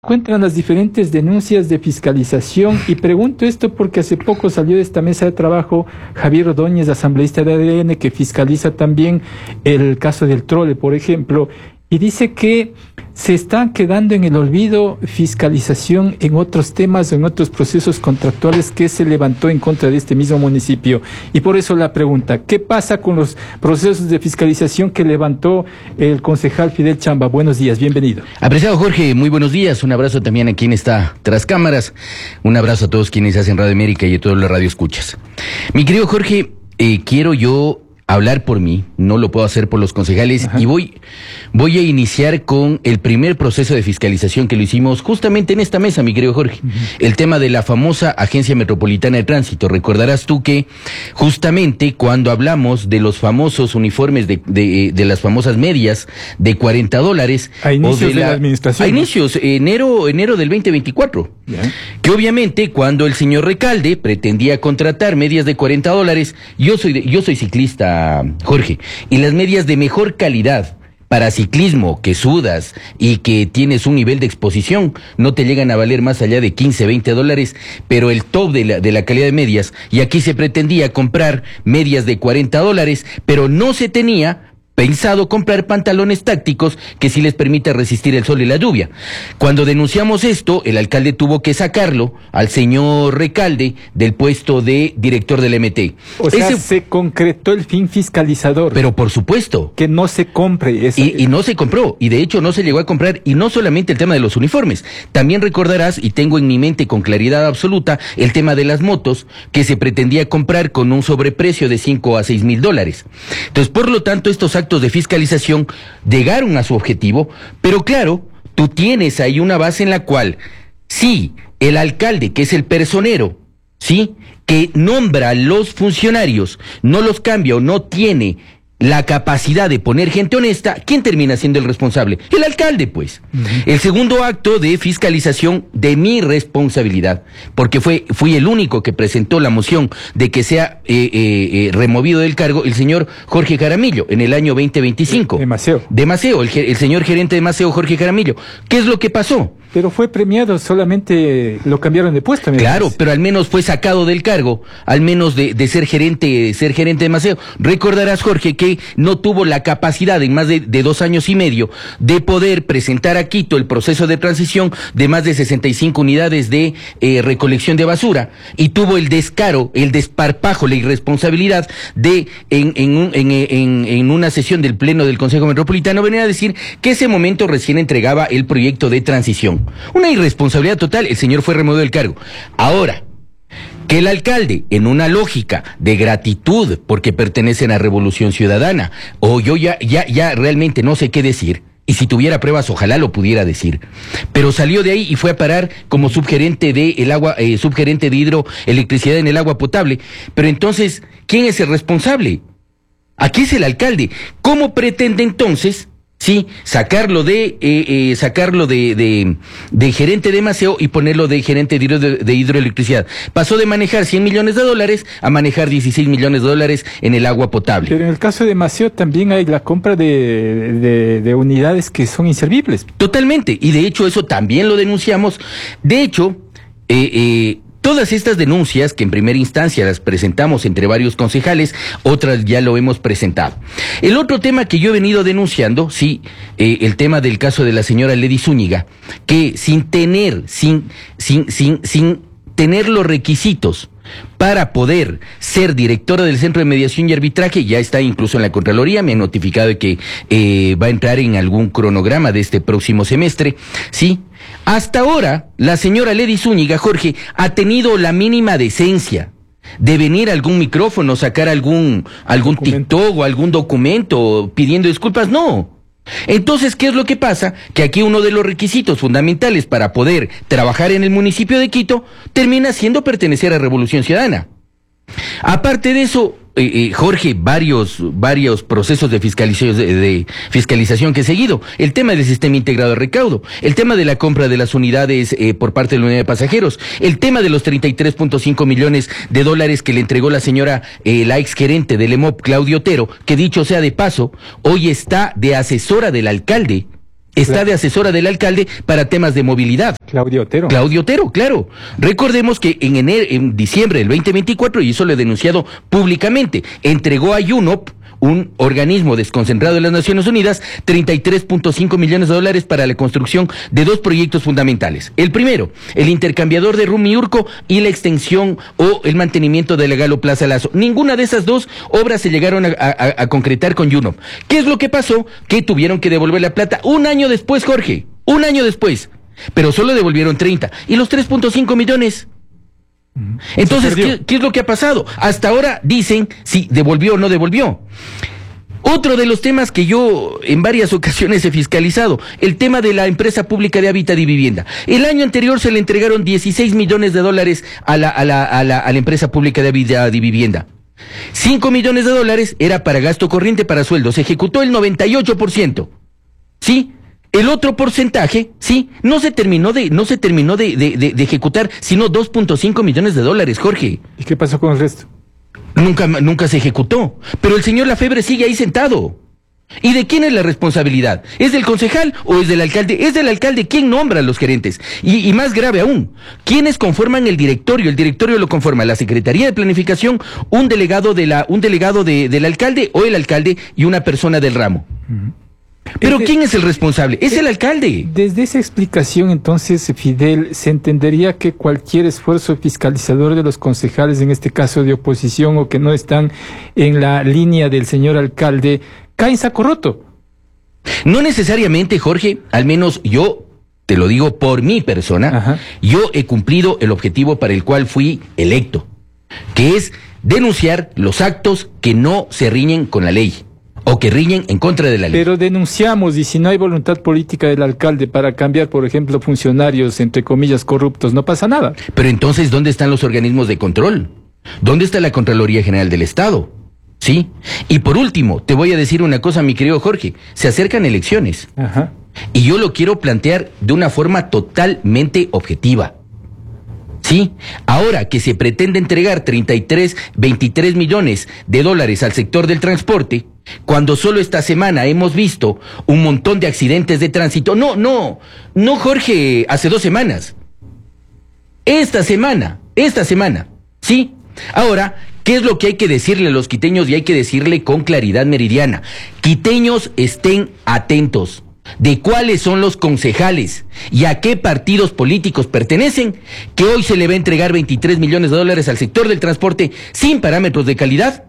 Encuentran las diferentes denuncias de fiscalización y pregunto esto porque hace poco salió de esta mesa de trabajo Javier Ordóñez, asambleísta de ADN, que fiscaliza también el caso del trole, por ejemplo, y dice que se está quedando en el olvido fiscalización en otros temas, en otros procesos contractuales que se levantó en contra de este mismo municipio. Y por eso la pregunta, ¿qué pasa con los procesos de fiscalización que levantó el concejal Fidel Chamba? Buenos días, bienvenido. Apreciado Jorge, muy buenos días. Un abrazo también a quien está tras cámaras. Un abrazo a todos quienes hacen Radio América y a todos los radioescuchas. Mi querido Jorge, quiero yo hablar por mí, no lo puedo hacer por los concejales. Ajá. Y voy a iniciar con el primer proceso de fiscalización que lo hicimos justamente en esta mesa, mi querido Jorge. El tema de la famosa Agencia Metropolitana de Tránsito. Recordarás tú que justamente cuando hablamos de los famosos uniformes de las famosas medias de $40 a inicios de la administración, a inicios, enero del 2024, yeah. Que obviamente cuando el señor Recalde pretendía contratar medias de $40, yo soy ciclista, Jorge, y las medias de mejor calidad para ciclismo, que sudas y que tienes un nivel de exposición, no te llegan a valer más allá de $15, $20, pero el top de la calidad de medias, y aquí se pretendía comprar medias de $40, pero no se tenía pensado comprar pantalones tácticos que sí les permita resistir el sol y la lluvia. Cuando denunciamos esto, el alcalde tuvo que sacarlo al señor Recalde del puesto de director del MT. O sea, se concretó el fin fiscalizador. Pero por supuesto. Que no se compre. Y no se compró, y de hecho no se llegó a comprar, y no solamente el tema de los uniformes. También recordarás, y tengo en mi mente con claridad absoluta, el tema de las motos, que se pretendía comprar con un sobreprecio de $5,000 a $6,000. Entonces, por lo tanto, estos actos de fiscalización llegaron a su objetivo, pero claro, tú tienes ahí una base en la cual, sí, el alcalde, que es el personero, sí, que nombra a los funcionarios, no los cambia o no tiene la capacidad de poner gente honesta, ¿quién termina siendo el responsable? El alcalde, pues. El segundo acto de fiscalización de mi responsabilidad, porque fui el único que presentó la moción de que sea removido del cargo el señor Jorge Jaramillo en el año 2025. De Maceo. El señor gerente de Maceo, Jorge Jaramillo. ¿Qué es lo que pasó? Pero fue premiado, solamente lo cambiaron de puesto. Claro, pero al menos fue sacado del cargo, al menos de ser gerente de Maceo. Recordarás, Jorge, que no tuvo la capacidad en más de 2 años y medio de poder presentar a Quito el proceso de transición de más de 65 unidades de recolección de basura, y tuvo el descaro, el desparpajo, la irresponsabilidad de en una sesión del Pleno del Consejo Metropolitano venir a decir que ese momento recién entregaba el proyecto de transición. Una irresponsabilidad total. El señor fue removido del cargo. Ahora, que el alcalde, en una lógica de gratitud porque pertenecen a Revolución Ciudadana, o yo ya realmente no sé qué decir, y si tuviera pruebas ojalá lo pudiera decir, pero salió de ahí y fue a parar como subgerente de subgerente de hidroelectricidad en el agua potable. Pero entonces, ¿quién es el responsable? Aquí es el alcalde. ¿Cómo pretende entonces, sí, sacarlo de gerente de Maceo y ponerlo de gerente de hidroelectricidad? Pasó de manejar $100 millones a manejar $16 millones en el agua potable. Pero en el caso de Maceo también hay la compra de unidades que son inservibles. Totalmente, y de hecho eso también lo denunciamos. De hecho, todas estas denuncias, que en primera instancia las presentamos entre varios concejales, otras ya lo hemos presentado. El otro tema que yo he venido denunciando, sí, el tema del caso de la señora Ledy Zúñiga, que sin tener los requisitos para poder ser directora del Centro de Mediación y Arbitraje, ya está incluso en la Contraloría, me han notificado de que va a entrar en algún cronograma de este próximo semestre, sí. Hasta ahora, la señora Ledy Zúñiga, Jorge, ha tenido la mínima decencia de venir a algún micrófono, sacar algún TikTok o algún documento pidiendo disculpas. No. Entonces, ¿qué es lo que pasa? Que aquí uno de los requisitos fundamentales para poder trabajar en el municipio de Quito termina siendo pertenecer a Revolución Ciudadana. Aparte de eso, Jorge, varios procesos de fiscalización que he seguido. El tema del sistema integrado de recaudo, el tema de la compra de las unidades por parte de la unidad de pasajeros, el tema de los $33.5 millones que le entregó la señora, la ex gerente del EMOP, Claudia Otero, que dicho sea de paso, hoy está de asesora del alcalde Está de asesora del alcalde para temas de movilidad. Claudia Otero. Claudia Otero, claro. Recordemos que en diciembre del 2024, y eso lo he denunciado públicamente, entregó a UNOP, un organismo desconcentrado de las Naciones Unidas, 33.5 millones de dólares para la construcción de dos proyectos fundamentales. El primero, el intercambiador de Rumiurco y la extensión o el mantenimiento de la Galo Plaza Lazo. Ninguna de esas dos obras se llegaron a concretar con UNOP. ¿Qué es lo que pasó? Que tuvieron que devolver la plata un año después, Jorge. Un año después. Pero solo devolvieron 30. ¿Y los 3.5 millones? Entonces, ¿qué es lo que ha pasado? Hasta ahora dicen si devolvió o no devolvió. Otro de los temas que yo en varias ocasiones he fiscalizado, el tema de la empresa pública de hábitat y vivienda. El año anterior se le entregaron 16 millones de dólares a la empresa pública de hábitat y vivienda. 5 millones de dólares era para gasto corriente, para sueldos. Se ejecutó el 98%. ¿Sí? El otro porcentaje, sí, no se terminó de ejecutar, sino 2.5 millones de dólares, Jorge. ¿Y qué pasó con el resto? Nunca se ejecutó. Pero el señor Lafebre sigue ahí sentado. ¿Y de quién es la responsabilidad? ¿Es del concejal o es del alcalde? Es del alcalde. ¿Quién nombra a los gerentes? Y más grave aún, ¿quiénes conforman el directorio? El directorio lo conforma la Secretaría de Planificación, un delegado del alcalde o el alcalde y una persona del ramo. Pero ¿quién es el responsable? Es el alcalde. Desde esa explicación, entonces, Fidel, se entendería que cualquier esfuerzo fiscalizador de los concejales, en este caso de oposición, o que no están en la línea del señor alcalde, cae en saco roto. No necesariamente, Jorge, al menos yo te lo digo por mi persona. Ajá. Yo he cumplido el objetivo para el cual fui electo, que es denunciar los actos que no se riñen con la ley. O que riñen en contra de la ley. Pero denunciamos, y si no hay voluntad política del alcalde para cambiar, por ejemplo, funcionarios, entre comillas, corruptos, no pasa nada. Pero entonces, ¿dónde están los organismos de control? ¿Dónde está la Contraloría General del Estado? ¿Sí? Y por último, te voy a decir una cosa, mi querido Jorge. Se acercan elecciones. Ajá. Y yo lo quiero plantear de una forma totalmente objetiva. Sí, ahora que se pretende entregar 23 millones de dólares al sector del transporte, cuando solo esta semana hemos visto un montón de accidentes de tránsito. No, Jorge, hace 2 semanas. Esta semana, ¿sí? Ahora, ¿qué es lo que hay que decirle a los quiteños? Y hay que decirle con claridad meridiana. Quiteños, estén atentos de cuáles son los concejales y a qué partidos políticos pertenecen, que hoy se le va a entregar 23 millones de dólares al sector del transporte sin parámetros de calidad,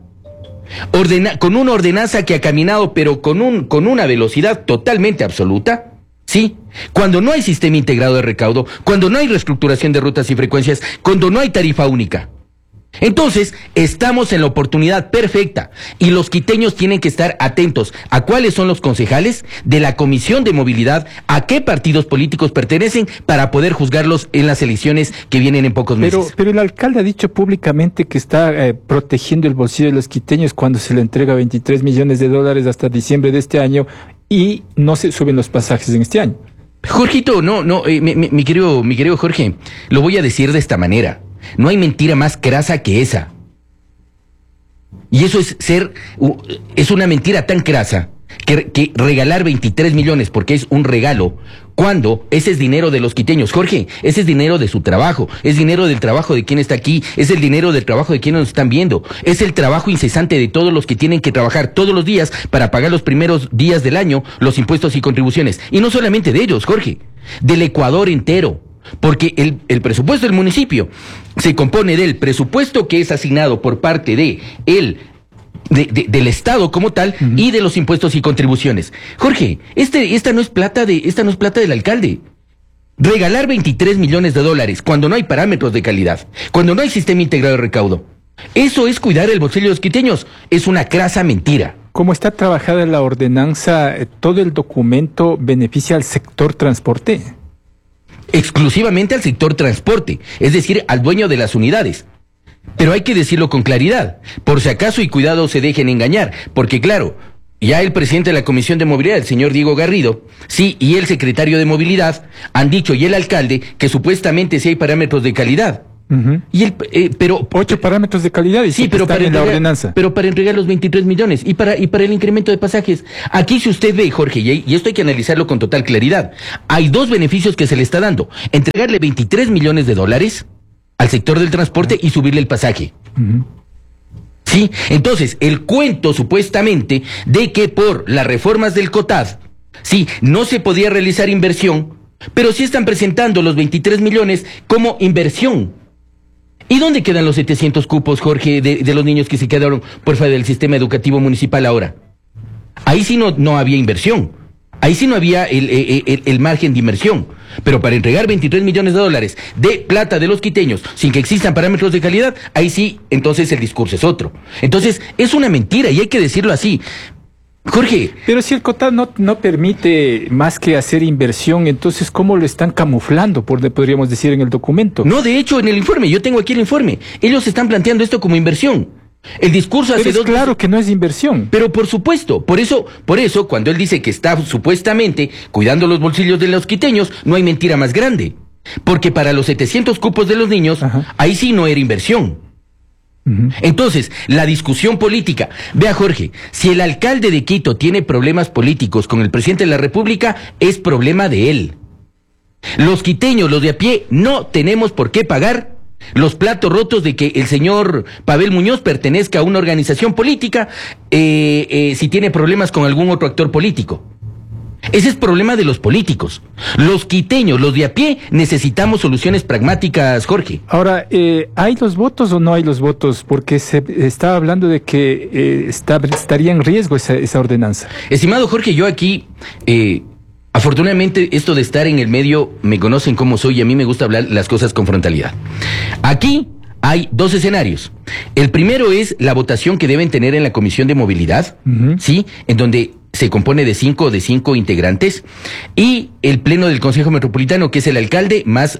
con una ordenanza que ha caminado pero con una velocidad totalmente absoluta, ¿sí? Cuando no hay sistema integrado de recaudo, cuando no hay reestructuración de rutas y frecuencias, cuando no hay tarifa única. Entonces, estamos en la oportunidad perfecta y los quiteños tienen que estar atentos a cuáles son los concejales de la Comisión de Movilidad, a qué partidos políticos pertenecen para poder juzgarlos en las elecciones que vienen en pocos meses. Pero el alcalde ha dicho públicamente que está protegiendo el bolsillo de los quiteños cuando se le entrega 23 millones de dólares hasta diciembre de este año y no se suben los pasajes en este año. Jorgito, mi querido Jorge, lo voy a decir de esta manera. No hay mentira más crasa que esa. Y eso es una mentira tan crasa que regalar 23 millones porque es un regalo, cuando ese es dinero de los quiteños. Jorge, ese es dinero de su trabajo, es dinero del trabajo de quien está aquí, es el dinero del trabajo de quienes nos están viendo, es el trabajo incesante de todos los que tienen que trabajar todos los días para pagar los primeros días del año los impuestos y contribuciones. Y no solamente de ellos, Jorge, del Ecuador entero. Porque el presupuesto del municipio se compone del presupuesto que es asignado por parte del Estado como tal, y de los impuestos y contribuciones. Jorge, esta no es plata del alcalde. Regalar 23 millones de dólares cuando no hay parámetros de calidad, cuando no hay sistema integrado de recaudo, eso es cuidar el bolsillo de los quiteños. Es una crasa mentira. ¿Cómo está trabajada la ordenanza? ¿Todo el documento beneficia al sector transporte? Exclusivamente al sector transporte, es decir, al dueño de las unidades. Pero hay que decirlo con claridad, por si acaso, y cuidado se dejen engañar, porque claro, ya el presidente de la Comisión de Movilidad, el señor Diego Garrido, sí, y el secretario de Movilidad han dicho, y el alcalde, que supuestamente sí hay parámetros de calidad. Pero 8 parámetros de calidad y sí, pero para en la ordenanza. Pero para entregar los 23 millones y para el incremento de pasajes. Aquí si usted ve, Jorge, y esto hay que analizarlo con total claridad, hay dos beneficios que se le está dando. Entregarle 23 millones de dólares al sector del transporte y subirle el pasaje. Sí, entonces el cuento supuestamente de que por las reformas del COTAD, sí, no se podía realizar inversión, pero sí están presentando los 23 millones como inversión. ¿Y dónde quedan los 700 cupos, Jorge, de los niños que se quedaron por fuera del sistema educativo municipal ahora? Ahí sí no había inversión. Ahí sí no había el margen de inversión. Pero para entregar 23 millones de dólares de plata de los quiteños sin que existan parámetros de calidad, ahí sí, entonces el discurso es otro. Entonces, es una mentira y hay que decirlo así. Jorge. Pero si el COTAD no permite más que hacer inversión, entonces ¿cómo lo están camuflando, podríamos decir, en el documento? No, de hecho, en el informe, yo tengo aquí el informe, ellos están planteando esto como inversión. El discurso hace dos claro que no es inversión. Pero por supuesto, por eso, cuando él dice que está supuestamente cuidando los bolsillos de los quiteños, no hay mentira más grande. Porque para los 700 cupos de los niños, ahí sí no era inversión. Entonces, la discusión política. Vea, Jorge, si el alcalde de Quito tiene problemas políticos con el presidente de la República, es problema de él. Los quiteños, los de a pie, no tenemos por qué pagar los platos rotos de que el señor Pavel Muñoz pertenezca a una organización política si tiene problemas con algún otro actor político. Ese es problema de los políticos. Los quiteños, los de a pie, necesitamos soluciones pragmáticas, Jorge. Ahora, ¿hay los votos o no hay los votos? Porque se está hablando de que estaría en riesgo esa ordenanza. Estimado Jorge, yo aquí... afortunadamente, esto de estar en el medio, me conocen cómo soy y a mí me gusta hablar las cosas con frontalidad. Aquí hay dos escenarios. El primero es la votación que deben tener en la Comisión de Movilidad, ¿sí? En donde se compone de cinco integrantes, y el Pleno del Consejo Metropolitano, que es el alcalde más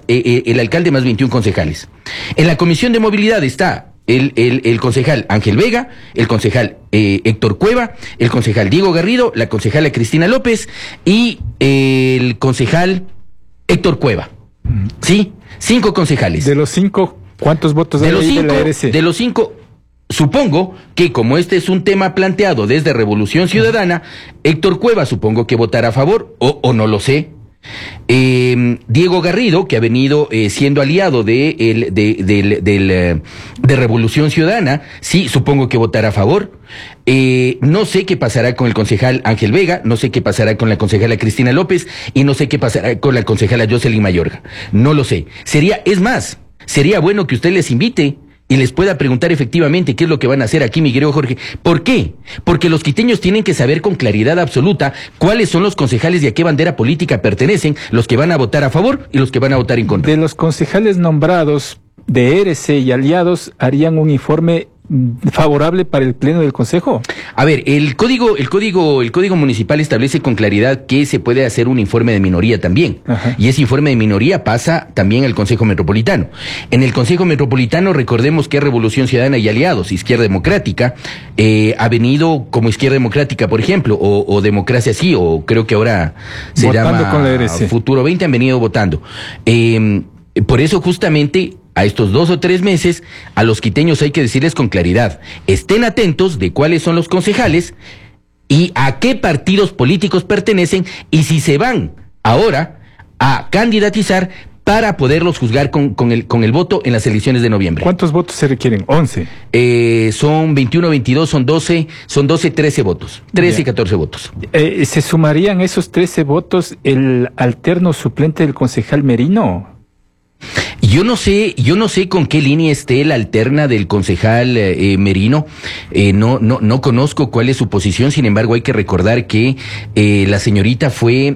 21 concejales. En la Comisión de Movilidad está el concejal Ángel Vega, el concejal Héctor Cueva, el concejal Diego Garrido, la concejala Cristina López y el concejal Héctor Cueva. ¿Sí? 5 concejales. De los 5, ¿cuántos votos hay de la RC? De los 5, supongo que como este es un tema planteado desde Revolución Ciudadana, Héctor Cueva supongo que votará a favor, o no lo sé. Diego Garrido, que ha venido siendo aliado de Revolución Ciudadana, sí, supongo que votará a favor. No sé qué pasará con el concejal Ángel Vega, no sé qué pasará con la concejala Cristina López y no sé qué pasará con la concejala Jocelyn Mayorga. No lo sé. Sería bueno que usted les invite y les pueda preguntar efectivamente qué es lo que van a hacer aquí, mi querido Jorge. ¿Por qué? Porque los quiteños tienen que saber con claridad absoluta cuáles son los concejales y a qué bandera política pertenecen, los que van a votar a favor y los que van a votar en contra. De los concejales nombrados de RC y aliados, ¿harían un informe favorable para el Pleno del Consejo? A ver, el código municipal establece con claridad que se puede hacer un informe de minoría también. Y ese informe de minoría pasa también al Consejo Metropolitano. En el Consejo Metropolitano, recordemos que Revolución Ciudadana y aliados, Izquierda Democrática, ha venido como Izquierda Democrática, por ejemplo, o Democracia Sí, o creo que ahora se llama con la RC. Futuro 20, han venido votando. Por eso justamente a estos 2 o 3 meses, a los quiteños hay que decirles con claridad, estén atentos de cuáles son los concejales y a qué partidos políticos pertenecen y si se van ahora a candidatizar para poderlos juzgar con el voto en las elecciones de noviembre. ¿Cuántos votos se requieren? 11. Son 21, 22, son 12, 13 votos. 13 y 14 votos. ¿Se sumarían esos 13 votos el alterno suplente del concejal Merino? Yo no sé con qué línea esté la alterna del concejal Merino. No conozco cuál es su posición. Sin embargo, hay que recordar que la señorita fue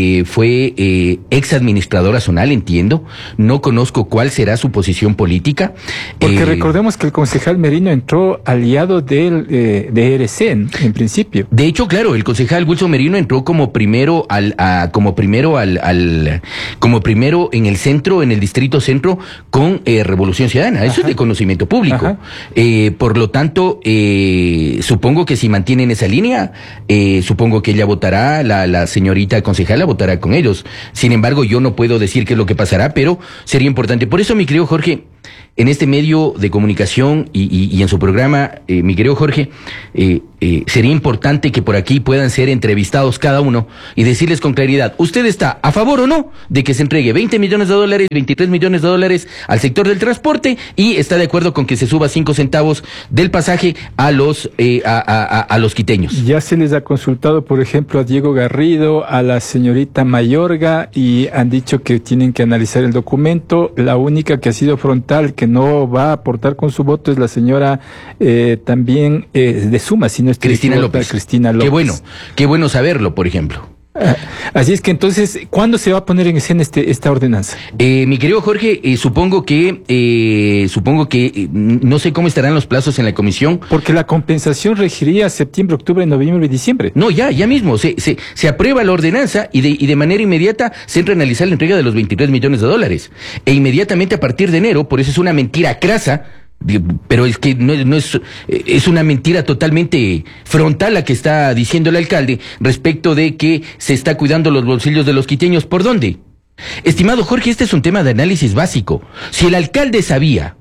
ex administradora zonal, entiendo. No conozco cuál será su posición política. Porque recordemos que el concejal Merino entró aliado de RC en principio. De hecho, claro, el concejal Wilson Merino entró como primero en el centro, en el distrito centro, con Revolución Ciudadana. Eso es de conocimiento público. Por lo tanto, supongo que si mantienen esa línea, supongo que ella votará, la señorita concejala votará con ellos. Sin embargo, yo no puedo decir qué es lo que pasará, pero sería importante. Por eso, mi querido Jorge, en este medio de comunicación y en su programa, mi querido Jorge, sería importante que por aquí puedan ser entrevistados cada uno y decirles con claridad, ¿usted está a favor o no de que se entregue 20 millones de dólares, 23 millones de dólares al sector del transporte y está de acuerdo con que se suba 5 centavos del pasaje a los quiteños? Ya se les ha consultado, por ejemplo, a Diego Garrido, a la señorita Mayorga, y han dicho que tienen que analizar el documento. La única que ha sido frontal, que no va a aportar con su voto, es la señora también de Suma, si no estoy Cristina López. Cristina López. Qué bueno saberlo, por ejemplo. Así es que entonces, ¿cuándo se va a poner en escena esta ordenanza? Mi querido Jorge, supongo que no sé cómo estarán los plazos en la comisión. Porque la compensación regiría septiembre, octubre, noviembre y diciembre. No, ya mismo, se aprueba la ordenanza y de manera inmediata se entra a analizar la entrega de los 23 millones de dólares. E inmediatamente a partir de enero, por eso es una mentira crasa, pero es que no es una mentira totalmente frontal la que está diciendo el alcalde respecto de que se está cuidando los bolsillos de los quiteños. ¿Por dónde? Estimado Jorge, este es un tema de análisis básico. Si el alcalde sabía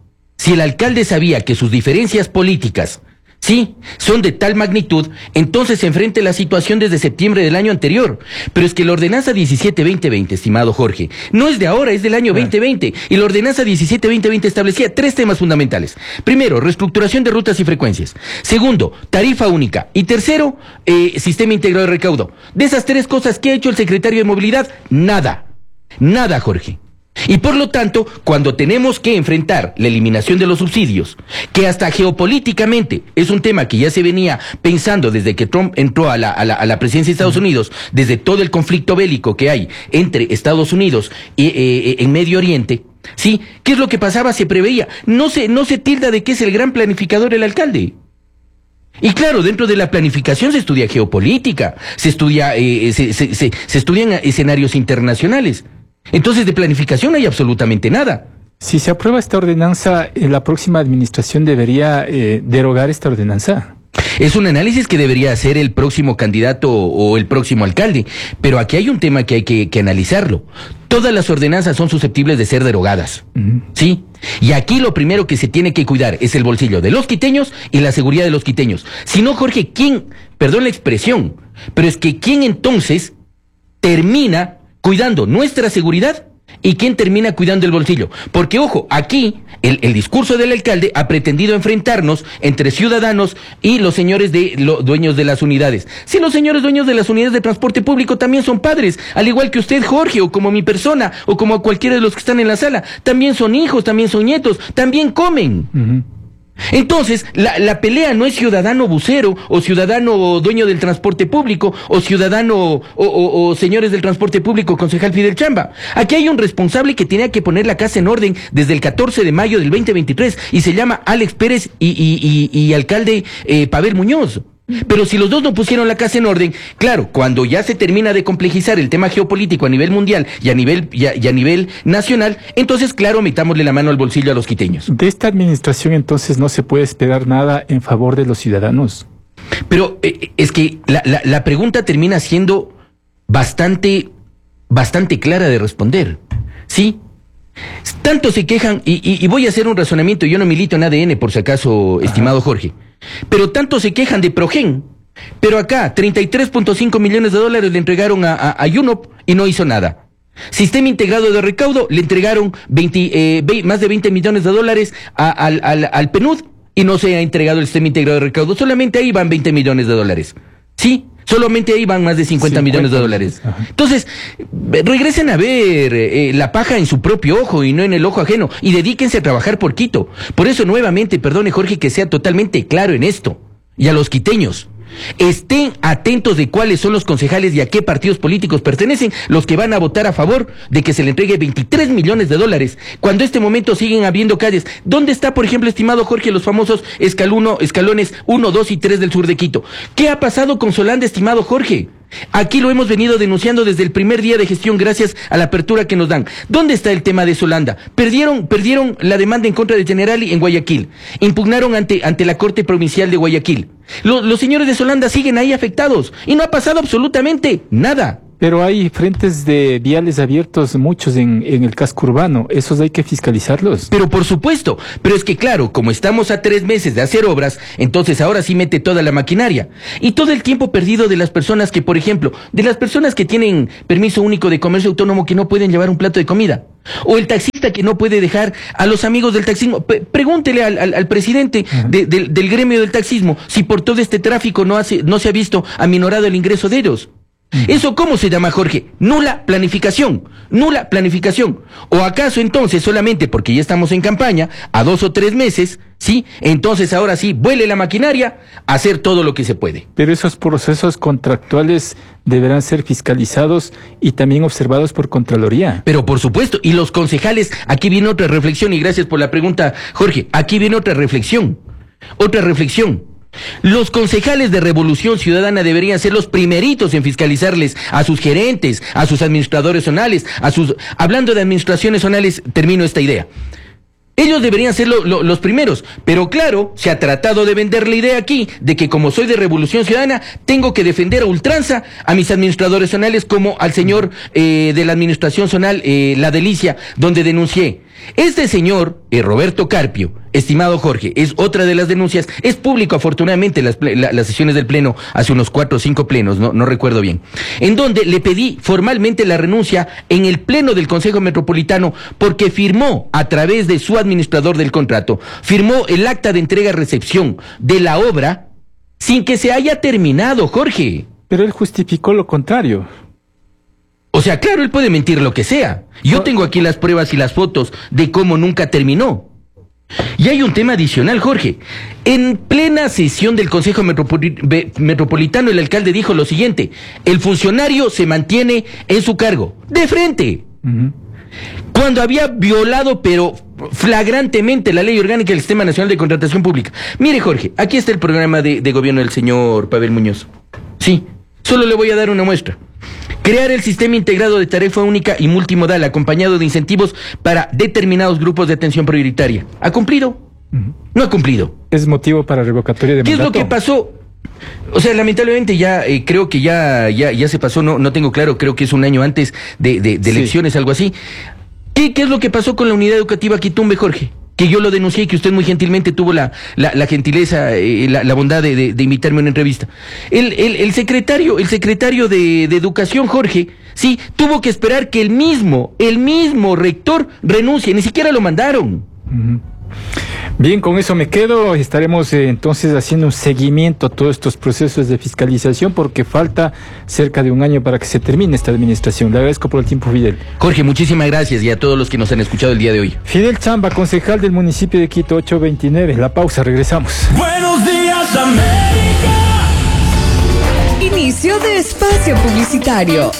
que sus diferencias políticas, sí, son de tal magnitud, entonces se enfrenta la situación desde septiembre del año anterior. Pero es que la ordenanza 17-2020, estimado Jorge, no es de ahora, es del año 2020. Y la ordenanza 17-2020 establecía 3 temas fundamentales. Primero, reestructuración de rutas y frecuencias. Segundo, tarifa única. Y tercero, sistema integrado de recaudo. De esas 3 cosas, ¿qué ha hecho el secretario de Movilidad? Nada. Nada, Jorge. Y por lo tanto, cuando tenemos que enfrentar la eliminación de los subsidios, que hasta geopolíticamente es un tema que ya se venía pensando desde que Trump entró a la presidencia de Estados Unidos, desde todo el conflicto bélico que hay entre Estados Unidos y en Medio Oriente, ¿sí? ¿Qué es lo que pasaba? Se preveía. No se tilda de que es el gran planificador el alcalde. Y claro, dentro de la planificación se estudia geopolítica, se estudian escenarios internacionales. Entonces, de planificación hay absolutamente nada. Si se aprueba esta ordenanza, la próxima administración debería derogar esta ordenanza. Es un análisis que debería hacer el próximo candidato o el próximo alcalde, pero aquí hay un tema que hay que analizarlo. Todas las ordenanzas son susceptibles de ser derogadas, ¿sí? Y aquí lo primero que se tiene que cuidar es el bolsillo de los quiteños y la seguridad de los quiteños. Si no, Jorge, ¿quién? Perdón la expresión, pero es que ¿quién entonces termina cuidando nuestra seguridad y quién termina cuidando el bolsillo? Porque, ojo, aquí el discurso del alcalde ha pretendido enfrentarnos entre ciudadanos y los señores dueños de las unidades. Si los señores dueños de las unidades de transporte público también son padres, al igual que usted, Jorge, o como mi persona, o como cualquiera de los que están en la sala, también son hijos, también son nietos, también comen. Entonces, la pelea no es ciudadano bucero, o ciudadano dueño del transporte público, o ciudadano, o señores del transporte público, concejal Fidel Chamba. Aquí hay un responsable que tenía que poner la casa en orden desde el 14 de mayo del 2023, y se llama Alex Pérez y alcalde Pavel Muñoz. Pero si los dos no pusieron la casa en orden, claro, cuando ya se termina de complejizar el tema geopolítico a nivel mundial y a nivel nacional, entonces, claro, metámosle la mano al bolsillo a los quiteños. De esta administración, entonces, no se puede esperar nada en favor de los ciudadanos. Pero es que la pregunta termina siendo bastante clara de responder, ¿sí? Tanto se quejan, y voy a hacer un razonamiento, yo no milito en ADN, por si acaso, estimado Jorge, pero tanto se quejan de Progen, pero acá 33.5 millones de dólares le entregaron a UNOP y no hizo nada. Sistema integrado de recaudo, le entregaron más de 20 millones de dólares al PNUD y no se ha entregado el sistema integrado de recaudo, solamente ahí van 20 millones de dólares, ¿sí? Solamente ahí van más de 50 millones de dólares. Ajá. Entonces, regresen a ver la paja en su propio ojo y no en el ojo ajeno, y dedíquense a trabajar por Quito. Por eso, nuevamente, perdone Jorge que sea totalmente claro en esto. Y a los quiteños, estén atentos de cuáles son los concejales y a qué partidos políticos pertenecen los que van a votar a favor de que se le entregue 23 millones de dólares, cuando este momento siguen habiendo calles. ¿Dónde está, por ejemplo, estimado Jorge, los famosos escalones 1, 2 y 3 del sur de Quito? ¿Qué ha pasado con Solanda, estimado Jorge? Aquí lo hemos venido denunciando desde el primer día de gestión, gracias a la apertura que nos dan. ¿Dónde está el tema de Solanda? Perdieron la demanda en contra de Generali en Guayaquil. Impugnaron ante la Corte Provincial de Guayaquil. Los señores de Solanda siguen ahí afectados y no ha pasado absolutamente nada. Pero hay frentes de viales abiertos, muchos en el casco urbano. ¿Esos hay que fiscalizarlos? Pero por supuesto, pero es que claro, como estamos a 3 meses de hacer obras, entonces ahora sí mete toda la maquinaria. Y todo el tiempo perdido de las personas que, por ejemplo, de las personas que tienen permiso único de comercio autónomo que no pueden llevar un plato de comida. O el taxista que no puede dejar a los amigos del taxismo. Pregúntele al presidente del gremio del taxismo si por todo este tráfico no se ha visto aminorado el ingreso de ellos. ¿Eso cómo se llama, Jorge? Nula planificación. ¿O acaso entonces solamente porque ya estamos en campaña, a 2 o 3 meses, sí? Entonces ahora sí, vuele la maquinaria a hacer todo lo que se puede. Pero esos procesos contractuales deberán ser fiscalizados y también observados por Contraloría. Pero por supuesto, y los concejales, aquí viene otra reflexión, y gracias por la pregunta, Jorge, aquí viene otra reflexión. Los concejales de Revolución Ciudadana deberían ser los primeritos en fiscalizarles a sus gerentes, a sus administradores zonales, hablando de administraciones zonales, termino esta idea. Ellos deberían ser los primeros, pero claro, se ha tratado de vender la idea aquí de que como soy de Revolución Ciudadana, tengo que defender a ultranza a mis administradores zonales como al señor de la administración zonal, La Delicia, donde denuncié. Este señor, Roberto Carpio, estimado Jorge, es otra de las denuncias, es público afortunadamente las sesiones del pleno, hace unos 4 o 5 plenos, no recuerdo bien, en donde le pedí formalmente la renuncia en el pleno del Consejo Metropolitano porque firmó a través de su administrador del contrato, firmó el acta de entrega-recepción de la obra sin que se haya terminado, Jorge. Pero él justificó lo contrario. O sea, claro, él puede mentir lo que sea. Yo tengo aquí las pruebas y las fotos de cómo nunca terminó. Y hay un tema adicional, Jorge. En plena sesión del Consejo Metropolitano, el alcalde dijo lo siguiente: el funcionario se mantiene en su cargo, de frente. Cuando había violado, pero flagrantemente, la ley orgánica del Sistema Nacional de Contratación Pública. Mire, Jorge, aquí está el programa de gobierno del señor Pavel Muñoz. Sí, solo le voy a dar una muestra. Crear el sistema integrado de tarifa única y multimodal acompañado de incentivos para determinados grupos de atención prioritaria. ¿Ha cumplido? No ha cumplido. ¿Es motivo para revocatoria de mandato? ¿Qué es lo que pasó? O sea, lamentablemente ya creo que ya se pasó, no tengo claro, creo que es un año antes de elecciones, algo así. ¿Qué es lo que pasó con la unidad educativa Quitumbe, Jorge? Que yo lo denuncié y que usted muy gentilmente tuvo la gentileza, la bondad de invitarme a una entrevista. El secretario de Educación, Jorge, sí, tuvo que esperar que el mismo rector renuncie, ni siquiera lo mandaron. Bien, con eso me quedo. Estaremos entonces haciendo un seguimiento a todos estos procesos de fiscalización porque falta cerca de un año para que se termine esta administración. Le agradezco por el tiempo, Fidel. Jorge, muchísimas gracias y a todos los que nos han escuchado el día de hoy. Fidel Chamba, concejal del municipio de Quito, 829. La pausa, regresamos. Buenos días, América. Inicio de espacio publicitario.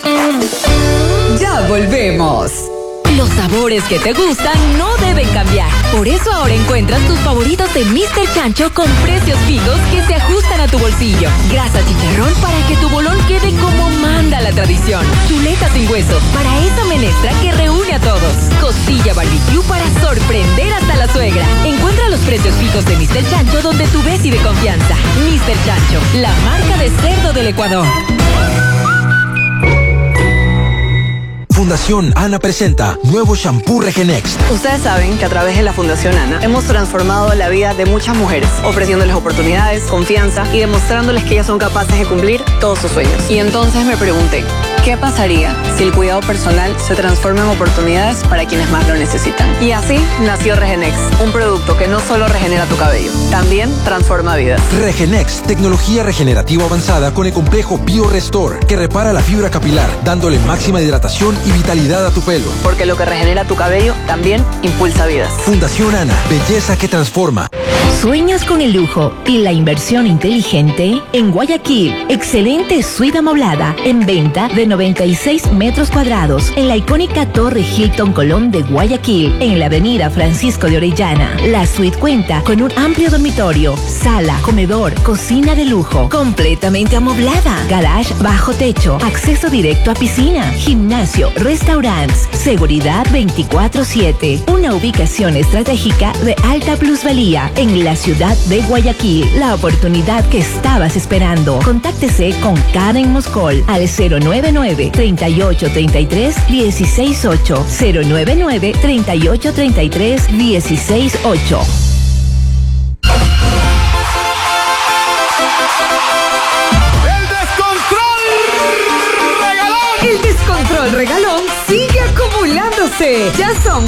Ya volvemos. Los sabores que te gustan no deben cambiar. Por eso ahora encuentras tus favoritos de Mr. Chancho con precios fijos que se ajustan a tu bolsillo. Grasa chicharrón para que tu bolón quede como manda la tradición. Chuleta sin hueso para esa menestra que reúne a todos. Costilla barbecue para sorprender hasta la suegra. Encuentra los precios fijos de Mr. Chancho donde tú ves y de confianza. Mr. Chancho, la marca de cerdo del Ecuador. Fundación Ana presenta nuevo shampoo Regenext. Ustedes saben que a través de la Fundación Ana hemos transformado la vida de muchas mujeres, ofreciéndoles oportunidades, confianza y demostrándoles que ellas son capaces de cumplir todos sus sueños. Y entonces me pregunté, ¿qué pasaría si el cuidado personal se transforma en oportunidades para quienes más lo necesitan? Y así nació Regenext, un producto que no solo regenera tu cabello, también transforma vidas. Regenext, tecnología regenerativa avanzada con el complejo BioRestore, que repara la fibra capilar, dándole máxima hidratación y vitalidad a tu pelo. Porque lo que regenera tu cabello también impulsa vidas. Fundación Ana, belleza que transforma. ¿Sueñas con el lujo y la inversión inteligente? En Guayaquil, excelente suite amoblada en venta de 96 metros cuadrados en la icónica Torre Hilton Colón de Guayaquil, en la avenida Francisco de Orellana. La suite cuenta con un amplio dormitorio, sala, comedor, cocina de lujo, completamente amoblada, garage bajo techo, acceso directo a piscina, gimnasio, restaurantes, seguridad 24/7. Una ubicación estratégica de alta plusvalía en la la ciudad de Guayaquil, la oportunidad que estabas esperando. Contáctese con Karen Moscol al 099-3833-168. 099-3833-168. El descontrol regalón sigue acumulándose. Ya son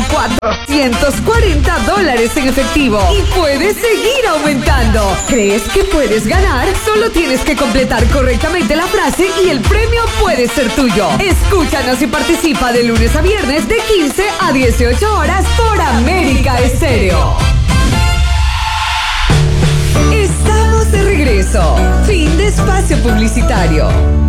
$440 en efectivo y puedes seguir aumentando. ¿Crees que puedes ganar? Solo tienes que completar correctamente la frase y el premio puede ser tuyo. Escúchanos y participa de lunes a viernes de 15 a 18 horas por América Estéreo. Estamos de regreso. Fin de espacio publicitario.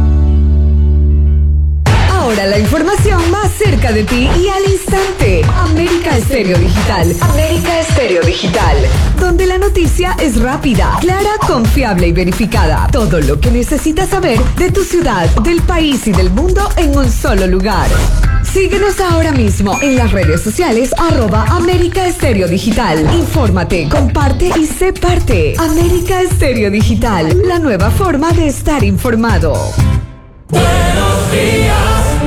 Ahora la información más cerca de ti y al instante. América Estéreo Digital. América Estéreo Digital. Donde la noticia es rápida, clara, confiable y verificada. Todo lo que necesitas saber de tu ciudad, del país y del mundo en un solo lugar. Síguenos ahora mismo en las redes sociales @América Estéreo Digital. Infórmate, comparte y sé parte. América Estéreo Digital, la nueva forma de estar informado. Buenos días.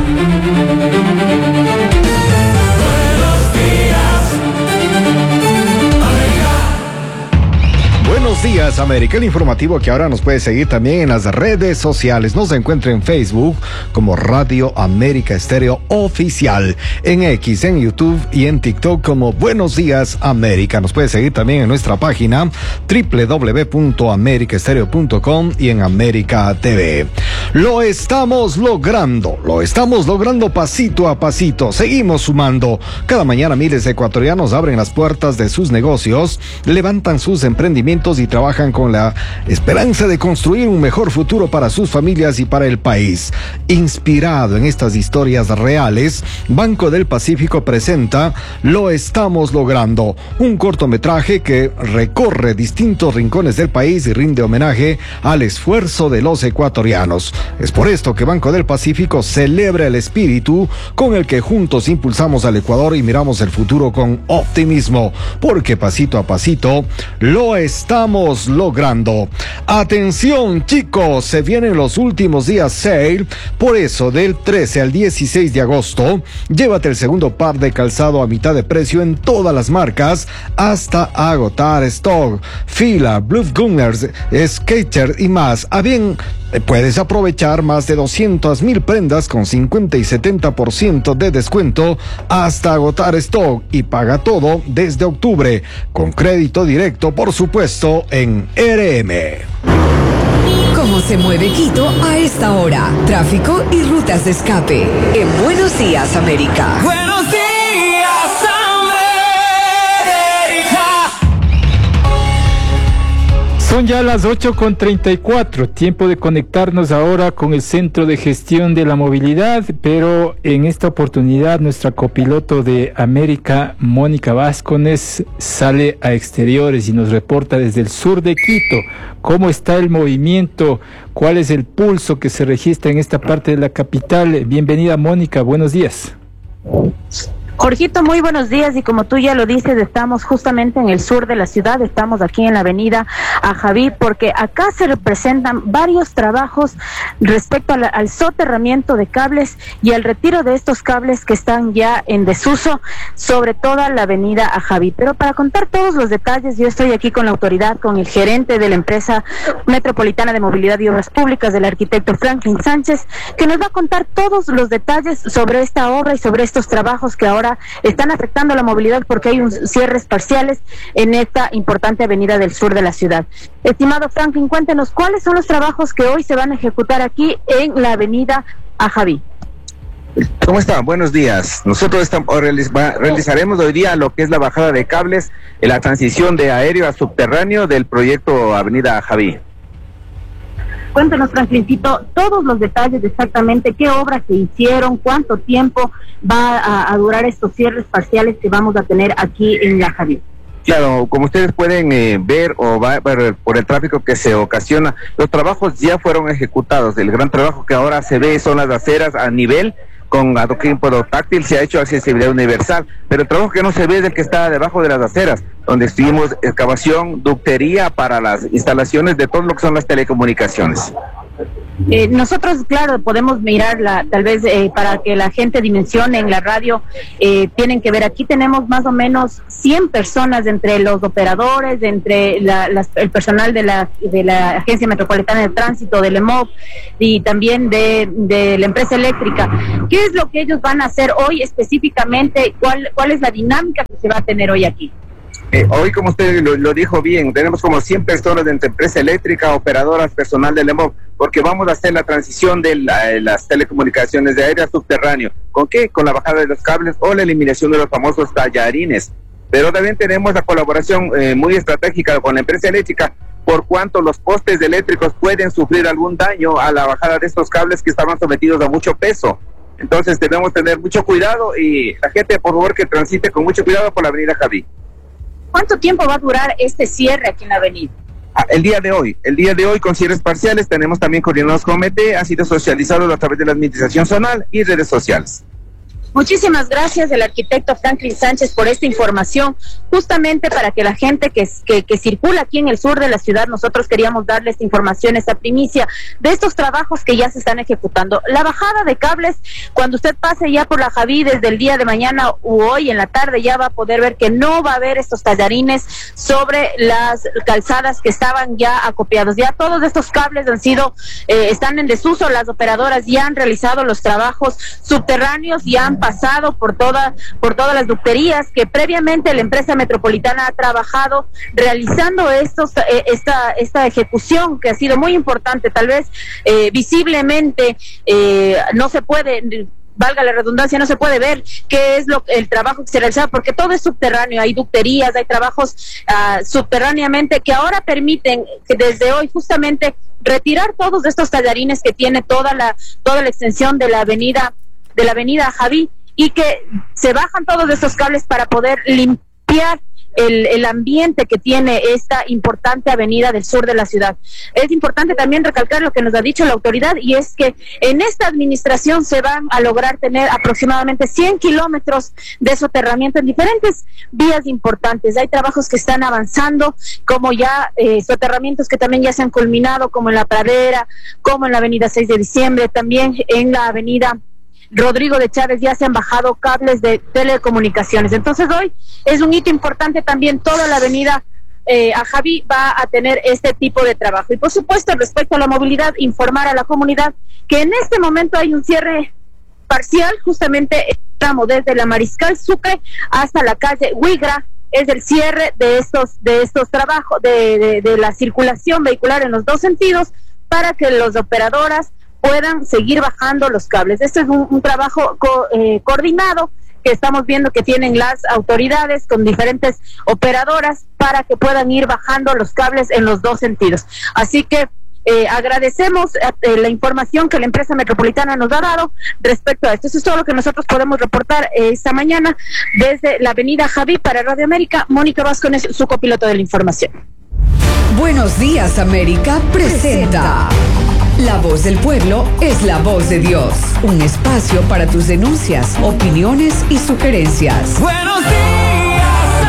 Buenos días, América, el informativo que ahora nos puede seguir también en las redes sociales. Nos encuentra en Facebook como Radio América Estéreo Oficial, en X, en YouTube y en TikTok como Buenos Días América. Nos puede seguir también en nuestra página www.americaestereo.com y en América TV. Lo estamos logrando pasito a pasito. Seguimos sumando. Cada mañana miles de ecuatorianos abren las puertas de sus negocios, levantan sus emprendimientos y trabajan con la esperanza de construir un mejor futuro para sus familias y para el país. Inspirado en estas historias reales, Banco del Pacífico presenta Lo estamos logrando, un cortometraje que recorre distintos rincones del país y rinde homenaje al esfuerzo de los ecuatorianos. Es por esto que Banco del Pacífico celebra el espíritu con el que juntos impulsamos al Ecuador y miramos el futuro con optimismo, porque pasito a pasito lo estamos logrando. Atención, chicos, se vienen los últimos días sale, por eso del 13 al 16 de agosto, llévate el segundo par de calzado a mitad de precio en todas las marcas hasta agotar stock. Fila, Blue Gunners, Skater y más. A bien, puedes aprovechar más de 200,000 prendas con 50 y 70% de descuento hasta agotar stock y paga todo desde octubre con crédito directo, por supuesto, en RM. ¿Cómo se mueve Quito a esta hora? Tráfico y rutas de escape. En Buenos Días, América. Buenos días, América. Son ya las 8:34, tiempo de conectarnos ahora con el Centro de Gestión de la Movilidad, pero en esta oportunidad nuestra copiloto de América, Mónica Vázquez, sale a exteriores y nos reporta desde el sur de Quito cómo está el movimiento, cuál es el pulso que se registra en esta parte de la capital. Bienvenida, Mónica, buenos días. Jorgito, muy buenos días, y como tú ya lo dices, estamos justamente en el sur de la ciudad, estamos aquí en la avenida Ajaví, porque acá se representan varios trabajos respecto al soterramiento de cables y al retiro de estos cables que están ya en desuso sobre toda la avenida Ajaví. Pero para contar todos los detalles, yo estoy aquí con la autoridad, con el gerente de la empresa metropolitana de movilidad y obras públicas, del arquitecto Franklin Sánchez, que nos va a contar todos los detalles sobre esta obra y sobre estos trabajos que ahora están afectando la movilidad porque hay cierres parciales en esta importante avenida del sur de la ciudad. Estimado Franklin, cuéntenos cuáles son los trabajos que hoy se van a ejecutar aquí en la avenida Ajaví. ¿Cómo están? Buenos días. Nosotros realizaremos hoy día lo que es la bajada de cables, la transición de aéreo a subterráneo del proyecto Avenida Ajaví. Cuéntanos, Franklincito, todos los detalles de exactamente qué obras se hicieron, cuánto tiempo va a durar estos cierres parciales que vamos a tener aquí en la Ajaví. Claro, como ustedes pueden ver por el tráfico que se ocasiona, los trabajos ya fueron ejecutados. El gran trabajo que ahora se ve son las aceras a nivel con adoquín podotáctil se ha hecho accesibilidad universal, pero el trabajo que no se ve es el que está debajo de las aceras, donde estuvimos excavación, ductería para las instalaciones de todo lo que son las telecomunicaciones. Nosotros, claro, podemos mirarla, tal vez para que la gente dimensione en la radio, tienen que ver, aquí tenemos más o menos 100 personas entre los operadores, entre el personal de la Agencia Metropolitana de Tránsito, del EMOV y también de la empresa eléctrica. ¿Qué es lo que ellos van a hacer hoy específicamente? ¿Cuál es la dinámica que se va a tener hoy aquí? Hoy, como usted lo dijo bien, tenemos como 100 personas de entre empresa eléctrica, operadoras, personal del EMOV, porque vamos a hacer la transición de las telecomunicaciones de aire a subterráneo. ¿Con qué? Con la bajada de los cables o la eliminación de los famosos tallarines. Pero también tenemos la colaboración muy estratégica con la empresa eléctrica, por cuanto los postes eléctricos pueden sufrir algún daño a la bajada de estos cables que estaban sometidos a mucho peso. Entonces debemos tener mucho cuidado y la gente, por favor, que transite con mucho cuidado por la avenida Javí. ¿Cuánto tiempo va a durar este cierre aquí en la avenida? El día de hoy con cierres parciales, tenemos también coordinados con MT, ha sido socializado a través de la administración zonal y redes sociales. Muchísimas gracias el arquitecto Franklin Sánchez por esta información, justamente para que la gente que circula aquí en el sur de la ciudad, nosotros queríamos darle esta información, esta primicia de estos trabajos que ya se están ejecutando. La bajada de cables, cuando usted pase ya por la Javí desde el día de mañana u hoy en la tarde, ya va a poder ver que no va a haber estos tallarines sobre las calzadas que estaban ya acopiados. Ya todos estos cables han sido, están en desuso, las operadoras ya han realizado los trabajos subterráneos y han pasado por todas las ducterías que previamente la empresa metropolitana ha trabajado realizando esta ejecución que ha sido muy importante. Tal vez visiblemente no se puede, valga la redundancia, no se puede ver qué es el trabajo que se realiza, porque todo es subterráneo, hay ducterías, hay trabajos subterráneamente que ahora permiten que desde hoy justamente retirar todos estos tallarines que tiene toda la extensión de la avenida Javí, y que se bajan todos estos cables para poder limpiar el ambiente que tiene esta importante avenida del sur de la ciudad. Es importante también recalcar lo que nos ha dicho la autoridad, y es que en esta administración se van a lograr tener aproximadamente 100 kilómetros de soterramiento en diferentes vías importantes. Hay trabajos que están avanzando, como ya soterramientos que también ya se han culminado, como en la Pradera, como en la avenida 6 de diciembre, también en la avenida Rodrigo de Chávez ya se han bajado cables de telecomunicaciones. Entonces hoy es un hito importante también, toda la avenida a Javí va a tener este tipo de trabajo. Y por supuesto, respecto a la movilidad, informar a la comunidad que en este momento hay un cierre parcial, justamente estamos desde la Mariscal Sucre hasta la calle Huigra, es el cierre de estos trabajos, de la circulación vehicular en los dos sentidos, para que las operadoras puedan seguir bajando los cables. Este es un trabajo coordinado que estamos viendo que tienen las autoridades con diferentes operadoras para que puedan ir bajando los cables en los dos sentidos. Así que agradecemos la información que la empresa metropolitana nos ha dado respecto a esto. Eso es todo lo que nosotros podemos reportar esta mañana desde la avenida Javí. Para Radio América, Mónica Vázquez, su copiloto de la información. Buenos días, América presenta La Voz del Pueblo es la voz de Dios. Un espacio para tus denuncias, opiniones y sugerencias. Buenos días,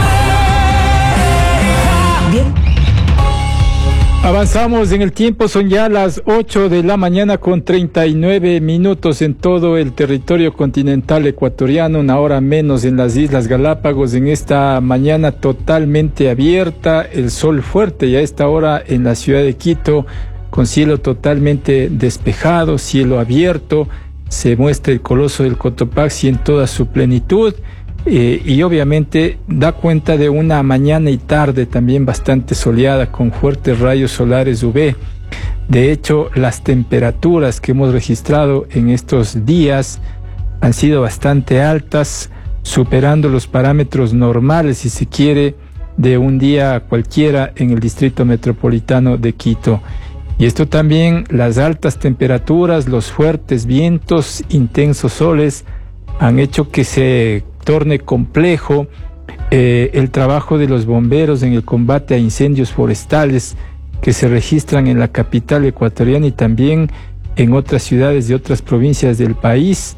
América. Bien. Avanzamos en el tiempo, son ya las 8 de la mañana con 39 minutos en todo el territorio continental ecuatoriano, una hora menos en las Islas Galápagos, en esta mañana totalmente abierta, el sol fuerte y a esta hora en la ciudad de Quito, con cielo totalmente despejado, cielo abierto, se muestra el coloso del Cotopaxi en toda su plenitud y obviamente da cuenta de una mañana y tarde también bastante soleada con fuertes rayos solares UV. De hecho, las temperaturas que hemos registrado en estos días han sido bastante altas, superando los parámetros normales, si se quiere, de un día cualquiera en el distrito metropolitano de Quito. Y esto también, las altas temperaturas, los fuertes vientos, intensos soles, han hecho que se torne complejo el trabajo de los bomberos en el combate a incendios forestales que se registran en la capital ecuatoriana y también en otras ciudades de otras provincias del país,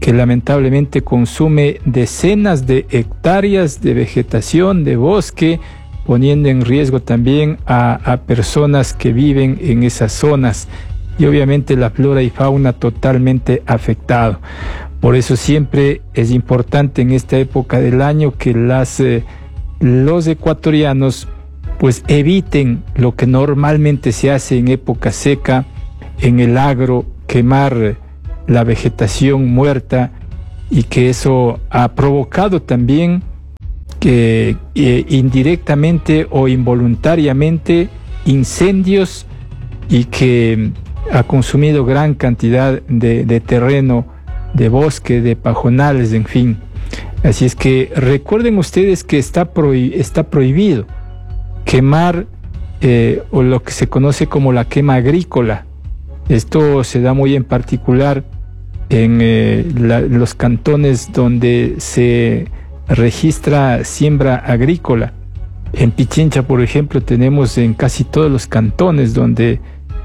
que lamentablemente consume decenas de hectáreas de vegetación, de bosque, poniendo en riesgo también a personas que viven en esas zonas, y obviamente la flora y fauna totalmente afectado. Por eso siempre es importante en esta época del año que los ecuatorianos pues eviten lo que normalmente se hace en época seca en el agro, quemar la vegetación muerta, y que eso ha provocado también que indirectamente o involuntariamente incendios, y que ha consumido gran cantidad de terreno, de bosque, de pajonales, en fin. Así es que recuerden ustedes que está prohibido quemar o lo que se conoce como la quema agrícola. Esto se da muy en particular en los cantones donde se registra siembra agrícola. En Pichincha, por ejemplo, tenemos en casi todos los cantones donde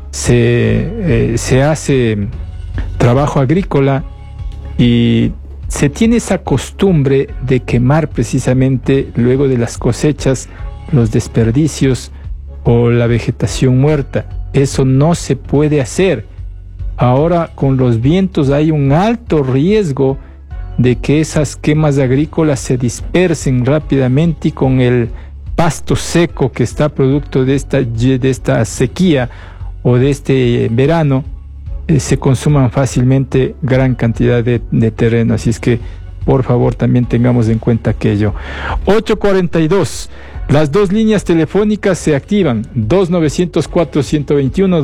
se hace trabajo agrícola, y se tiene esa costumbre de quemar precisamente luego de las cosechas los desperdicios o la vegetación muerta. Eso no se puede hacer. Ahora con los vientos hay un alto riesgo de que esas quemas agrícolas se dispersen rápidamente, y con el pasto seco que está producto de esta sequía o de este verano, se consuman fácilmente gran cantidad de terreno. Así es que por favor también tengamos en cuenta aquello. 8:42. Las dos líneas telefónicas se activan, 2904-121,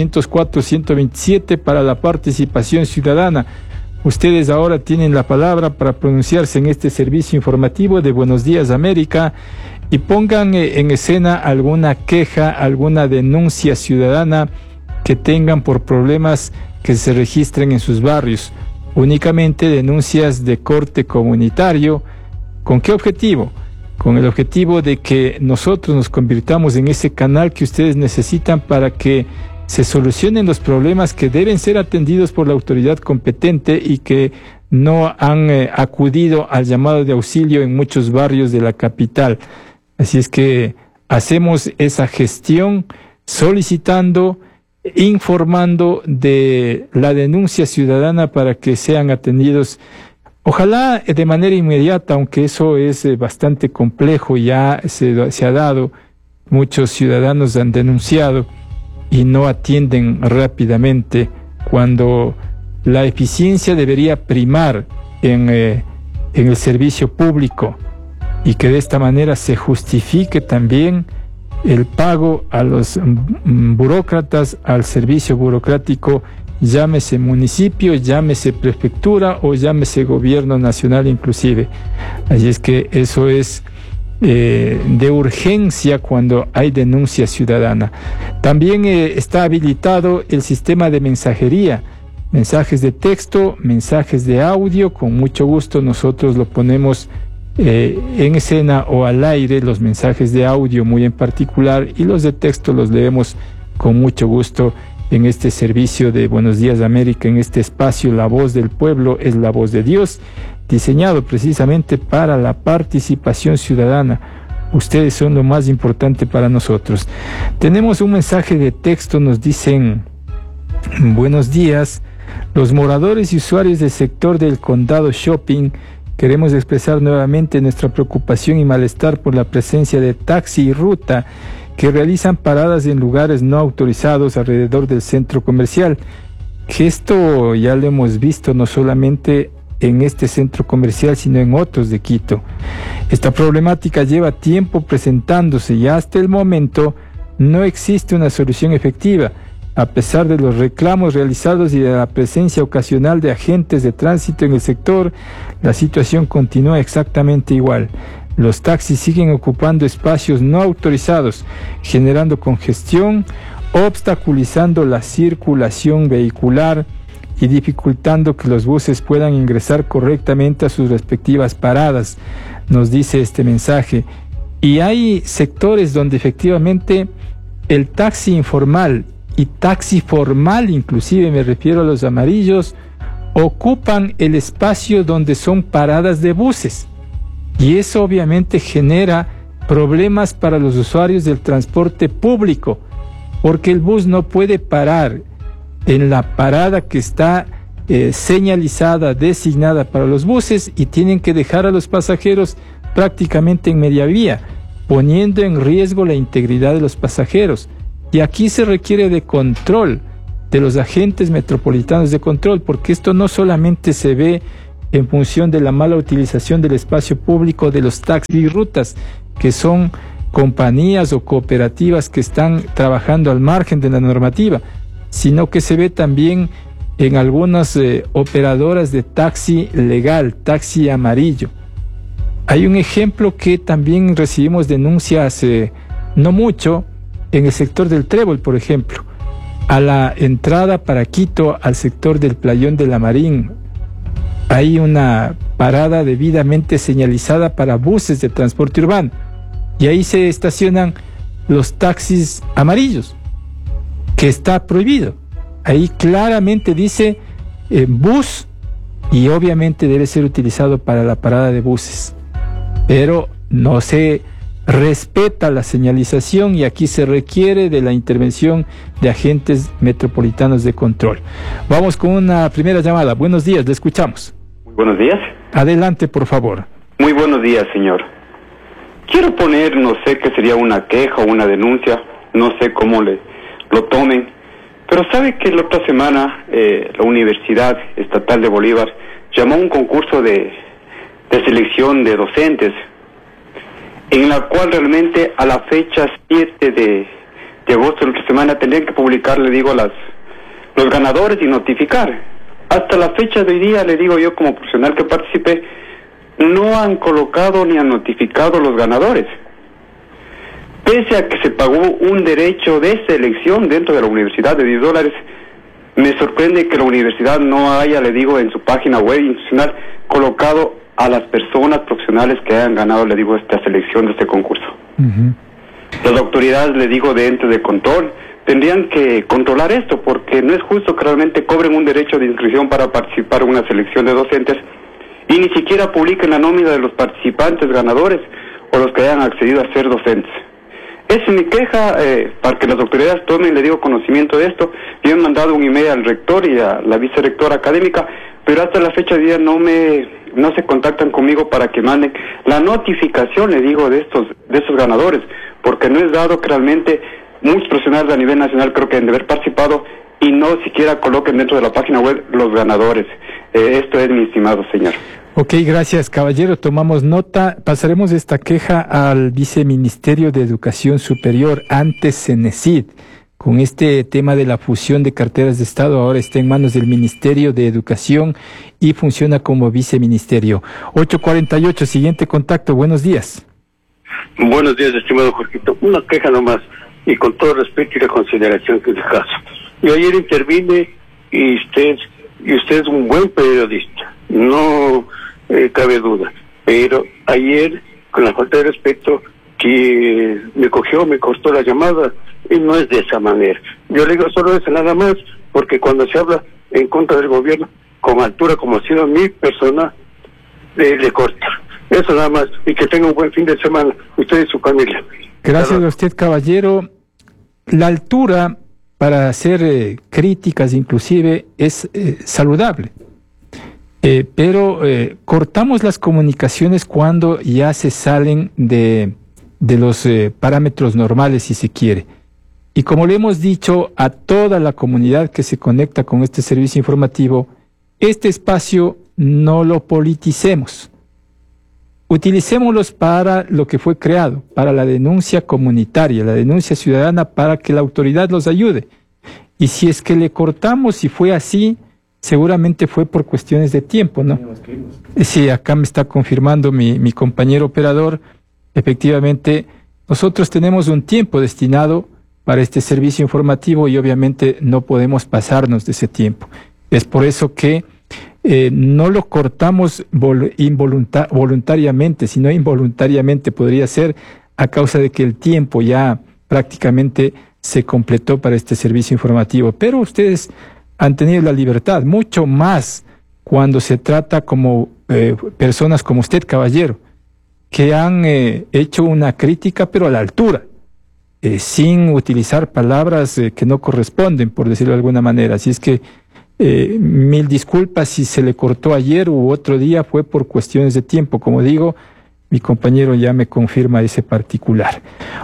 2904-127 para la participación ciudadana. Ustedes ahora tienen la palabra para pronunciarse en este servicio informativo de Buenos Días América, y pongan en escena alguna queja, alguna denuncia ciudadana que tengan por problemas que se registren en sus barrios. Únicamente denuncias de corte comunitario. ¿Con qué objetivo? Con el objetivo de que nosotros nos convirtamos en ese canal que ustedes necesitan para que se solucionen los problemas que deben ser atendidos por la autoridad competente y que no han acudido al llamado de auxilio en muchos barrios de la capital. Así es que hacemos esa gestión solicitando, informando de la denuncia ciudadana para que sean atendidos, ojalá de manera inmediata, aunque eso es bastante complejo. Ya se ha dado, muchos ciudadanos han denunciado y no atienden rápidamente, cuando la eficiencia debería primar en el servicio público, y que de esta manera se justifique también el pago a los burócratas, al servicio burocrático, llámese municipio, llámese prefectura o llámese gobierno nacional inclusive. Así es que eso es de urgencia cuando hay denuncia ciudadana. También está habilitado el sistema de mensajería, mensajes de texto, mensajes de audio. Con mucho gusto nosotros lo ponemos en escena o al aire, los mensajes de audio muy en particular, y los de texto los leemos con mucho gusto en este servicio de Buenos Días América, en este espacio La Voz del Pueblo es la Voz de Dios, diseñado precisamente para la participación ciudadana. Ustedes son lo más importante para nosotros. Tenemos un mensaje de texto, nos dicen: buenos días, los moradores y usuarios del sector del Condado Shopping queremos expresar nuevamente nuestra preocupación y malestar por la presencia de taxi y ruta que realizan paradas en lugares no autorizados alrededor del centro comercial. Que esto ya lo hemos visto no solamente en este centro comercial, sino en otros de Quito. Esta problemática lleva tiempo presentándose y hasta el momento no existe una solución efectiva. A pesar de los reclamos realizados y de la presencia ocasional de agentes de tránsito en el sector, la situación continúa exactamente igual. Los taxis siguen ocupando espacios no autorizados, generando congestión, obstaculizando la circulación vehicular y dificultando que los buses puedan ingresar correctamente a sus respectivas paradas, nos dice este mensaje. Y hay sectores donde efectivamente el taxi informal y taxi formal, inclusive me refiero a los amarillos, ocupan el espacio donde son paradas de buses. Y eso obviamente genera problemas para los usuarios del transporte público, porque el bus no puede parar en la parada que está señalizada, designada para los buses, y tienen que dejar a los pasajeros prácticamente en media vía, poniendo en riesgo la integridad de los pasajeros. Y aquí se requiere de control de los agentes metropolitanos de control, porque esto no solamente se ve en función de la mala utilización del espacio público de los taxis y rutas, que son compañías o cooperativas que están trabajando al margen de la normativa, sino que se ve también en algunas operadoras de taxi legal, taxi amarillo. Hay un ejemplo que también recibimos denuncias no mucho en el sector del Trébol, por ejemplo, a la entrada para Quito, al sector del Playón de la Marín. Hay una parada debidamente señalizada para buses de transporte urbano, y ahí se estacionan los taxis amarillos, que está prohibido. Ahí claramente dice bus, y obviamente debe ser utilizado para la parada de buses, pero no se respeta la señalización, y aquí se requiere de la intervención de agentes metropolitanos de control. Vamos con una primera llamada. Buenos días, le escuchamos. Muy buenos días. Adelante, por favor. Muy buenos días, señor. Quiero poner, no sé qué sería una queja o una denuncia, no sé cómo lo tomen, pero sabe que la otra semana la Universidad Estatal de Bolívar llamó a un concurso de selección de docentes, en la cual realmente a la fecha 7 de agosto de la otra semana tendrían que publicar, le digo, los ganadores y notificar. Hasta la fecha de hoy día, le digo yo como profesional que participé, no han colocado ni han notificado los ganadores. Pese a que se pagó un derecho de selección dentro de la universidad de $10, me sorprende que la universidad no haya, le digo, en su página web institucional colocado a las personas profesionales que hayan ganado, le digo, esta selección de este concurso. Las autoridades, le digo, de entes de control tendrían que controlar esto, porque no es justo que realmente cobren un derecho de inscripción para participar en una selección de docentes y ni siquiera publiquen la nómina de los participantes ganadores o los que hayan accedido a ser docentes. Esa es mi queja, para que las autoridades tomen, le digo, conocimiento de esto. Yo he mandado un email al rector y a la vicerrectora académica, pero hasta la fecha de día no se contactan conmigo para que manden la notificación, le digo, de estos ganadores, porque no es dado que realmente muchos profesionales a nivel nacional creo que deben de haber participado y no siquiera coloquen dentro de la página web los ganadores. Esto es, mi estimado señor. Ok, gracias, caballero. Tomamos nota. Pasaremos esta queja al Viceministerio de Educación Superior, antes CENESID. Con este tema de la fusión de carteras de Estado, ahora está en manos del Ministerio de Educación y funciona como viceministerio. 8:48, siguiente contacto. Buenos días. Buenos días, estimado Jorgito. Una queja nomás, y con todo respeto y la consideración que es el caso. Yo ayer intervine y usted es un buen periodista, no cabe duda, pero ayer, con la falta de respeto, que me cortó la llamada, y no es de esa manera. Yo le digo solo eso nada más, porque cuando se habla en contra del gobierno, con altura como ha sido mi persona, le corta. Eso nada más, y que tenga un buen fin de semana, usted y su familia. Gracias a usted, caballero. La altura para hacer críticas inclusive es saludable, pero cortamos las comunicaciones cuando ya se salen de los parámetros normales, si se quiere. Y como le hemos dicho a toda la comunidad que se conecta con este servicio informativo, este espacio no lo politicemos. Utilicémoslos para lo que fue creado, para la denuncia comunitaria, la denuncia ciudadana, para que la autoridad los ayude. Y si es que le cortamos, si fue así, seguramente fue por cuestiones de tiempo, ¿no? Sí, acá me está confirmando mi compañero operador. Efectivamente, nosotros tenemos un tiempo destinado para este servicio informativo y obviamente no podemos pasarnos de ese tiempo. Es por eso que no lo cortamos voluntariamente, sino involuntariamente podría ser, a causa de que el tiempo ya prácticamente se completó para este servicio informativo. Pero ustedes han tenido la libertad, mucho más cuando se trata como personas como usted, caballero, que han hecho una crítica, pero a la altura, sin utilizar palabras que no corresponden, por decirlo de alguna manera. Así es que mil disculpas si se le cortó ayer u otro día, fue por cuestiones de tiempo. Como digo, mi compañero ya me confirma ese particular.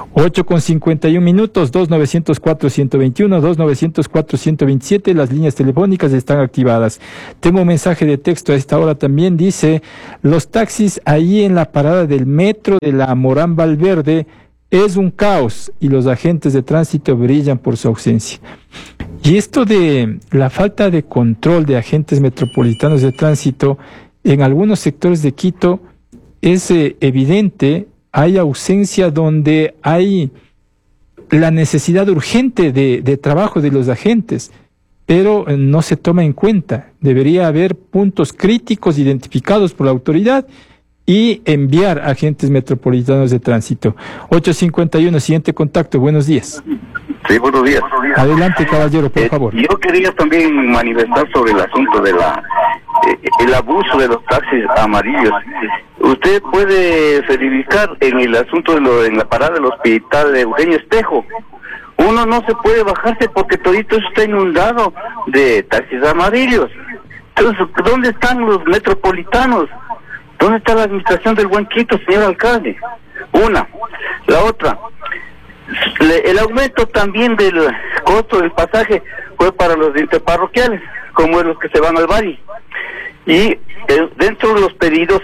8:51, 2904-121, 2904-127, las líneas telefónicas están activadas. Tengo un mensaje de texto a esta hora también, dice: los taxis ahí en la parada del metro de la Morán Valverde es un caos y los agentes de tránsito brillan por su ausencia. Y esto de la falta de control de agentes metropolitanos de tránsito en algunos sectores de Quito es evidente. Hay ausencia donde hay la necesidad urgente de trabajo de los agentes, pero no se toma en cuenta. Debería haber puntos críticos identificados por la autoridad y enviar agentes metropolitanos de tránsito. 8:51, siguiente contacto, buenos días. Sí, buenos días. Adelante, caballero, por favor. Yo quería también manifestar sobre el asunto de el abuso de los taxis amarillos. Usted puede verificar en el asunto en la parada del hospital de Eugenio Espejo. Uno no se puede bajarse porque todito está inundado de taxis amarillos. Entonces, ¿dónde están los metropolitanos? ¿Dónde está la administración del Buen Quito, señor alcalde? Una. La otra, el aumento también del costo del pasaje fue para los interparroquiales, como los que se van al valle. Y dentro de los pedidos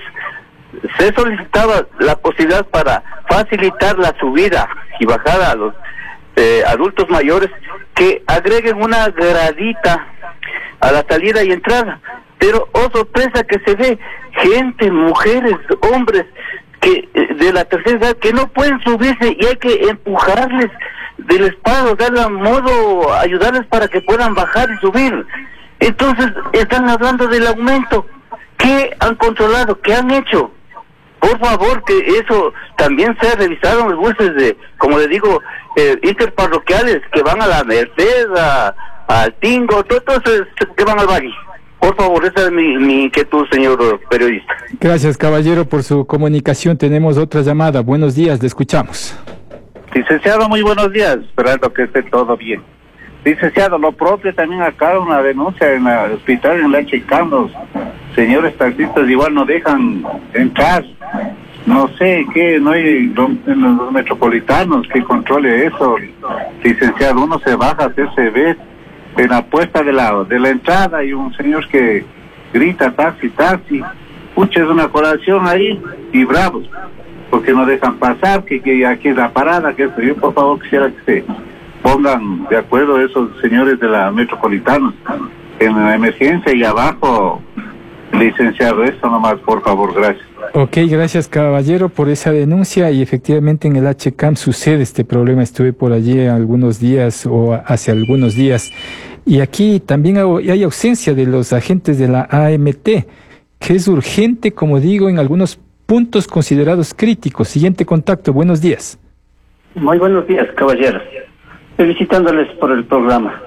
se solicitaba la posibilidad para facilitar la subida y bajada a los adultos mayores, que agreguen una gradita a la salida y entrada. Pero, oh sorpresa, que se ve gente, mujeres, hombres, que de la tercera edad, que no pueden subirse y hay que empujarles del espalda, darle a modo, ayudarles para que puedan bajar y subir. Entonces, están hablando del aumento. ¿Qué han controlado? ¿Qué han hecho? Por favor, que eso también sea revisado en los buses de, como le digo, interparroquiales, que van a la Merced, al Tingo, todos que van al valle. Por favor, esa es mi inquietud, señor periodista. Gracias, caballero, por su comunicación. Tenemos otra llamada. Buenos días, le escuchamos. Licenciado, muy buenos días. Esperando que esté todo bien. Licenciado, lo propio también acá, una denuncia en el hospital en la HCAM. Los señores taxistas igual no dejan entrar. No sé qué, no hay en los metropolitanos que controle eso. Licenciado, uno se baja, se ve en la puerta de la entrada hay un señor que grita taxi, taxi. Pucha, es una colación ahí y bravos, porque no dejan pasar, que aquí es la parada, que esto. Yo por favor quisiera que se pongan de acuerdo esos señores de la metropolitana en la emergencia y abajo, licenciado, eso nomás, por favor, gracias. Ok, gracias, caballero, por esa denuncia. Y efectivamente en el HCAM sucede este problema. Estuve por allí algunos días o hace algunos días. Y aquí también hay ausencia de los agentes de la AMT, que es urgente, como digo, en algunos puntos considerados críticos. Siguiente contacto, buenos días. Muy buenos días, caballeros. Felicitándoles por el programa.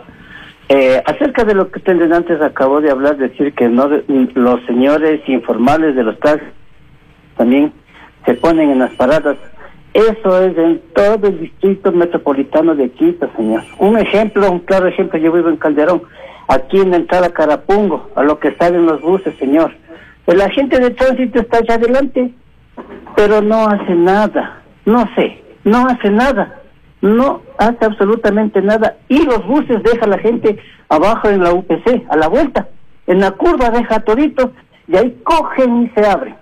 Acerca de lo que usted antes acabó de hablar, decir que no los señores informales de los taxis también se ponen en las paradas. Eso es en todo el distrito metropolitano de Quito, señor. Un claro ejemplo, yo vivo en Calderón, aquí en la entrada Carapungo, a lo que salen los buses, señor. El agente de tránsito está allá adelante, pero no hace nada. No hace nada. No hace absolutamente nada. Y los buses deja a la gente abajo en la UPC, a la vuelta. En la curva deja todito y ahí cogen y se abren.